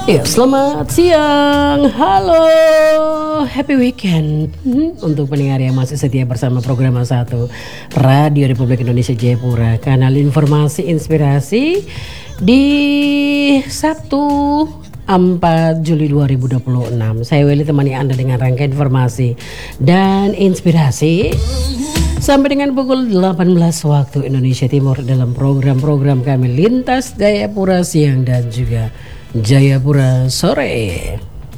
Ya, selamat siang, halo, happy weekend untuk pendengar yang masih setia bersama program 1 Radio Republik Indonesia Jayapura, kanal informasi inspirasi di Sabtu 4 Juli 2026. Saya Welly temani Anda dengan rangkaian informasi dan inspirasi sampai dengan pukul 18 waktu Indonesia Timur dalam program-program kami Lintas Jayapura Siang dan juga Jayapura Sore.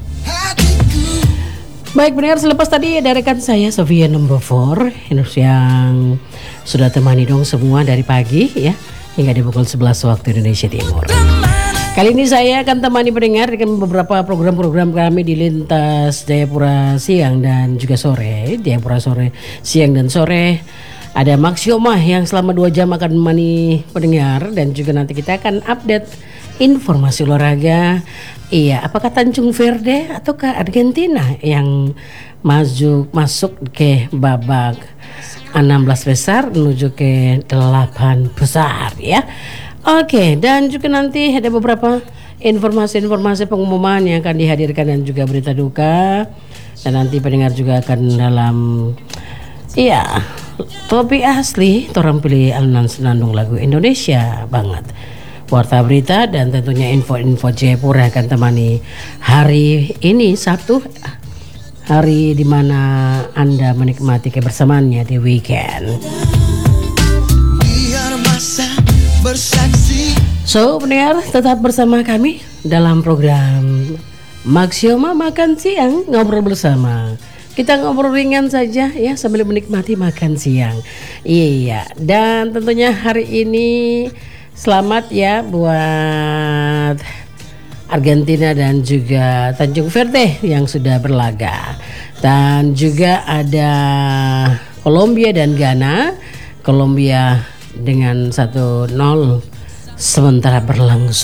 Baik pendengar, selepas tadi ada rekan saya Sofia number 4 yang sudah temani dong semua dari pagi ya hingga di pukul 11 waktu Indonesia Timur. Kali ini saya akan temani pendengar dengan beberapa program-program kami di Lintas Jayapura Siang dan juga Sore. Jayapura Sore, Siang dan Sore. Ada Maxioma yang selama 2 jam akan menemani pendengar dan juga nanti kita akan update informasi olahraga. Iya, apakah Tanjung Verde ataukah Argentina yang masuk ke babak 16 besar menuju ke 8 besar ya. Oke, dan juga nanti ada beberapa informasi-informasi pengumuman yang akan dihadirkan dan juga berita duka. Dan nanti pendengar juga akan dalam topi asli torang pilih alunan senandung lagu Indonesia banget. Warta berita dan tentunya info-info Jayapura akan temani hari ini Sabtu, hari dimana Anda menikmati kebersamaannya di weekend. So pendengar, tetap bersama kami dalam program Maxioma Makan Siang, ngobrol bersama. Kita ngobrol ringan saja ya sambil menikmati makan siang. Iya, dan tentunya hari ini selamat ya buat Argentina dan juga Tanjung Verde yang sudah berlaga. Dan juga ada Kolombia dan Ghana. Kolombia dengan 1-0 sementara berlangsung.